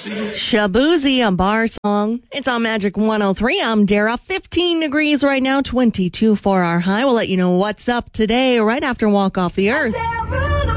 Shabuzi, a bar song. It's on Magic 103. I'm Dara. 15 degrees right now, 22 for our high. We'll let you know what's up today right after Walk Off the Earth.